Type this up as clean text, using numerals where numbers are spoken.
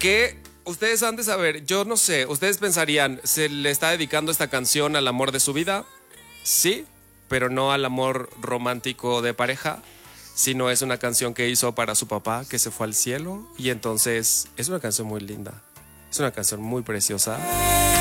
que ustedes han de saber, yo no sé, ustedes pensarían, ¿se le está dedicando esta canción al amor de su vida? Sí, pero no al amor romántico de pareja, sino es una canción que hizo para su papá que se fue al cielo y entonces es una canción muy linda, es una canción muy preciosa.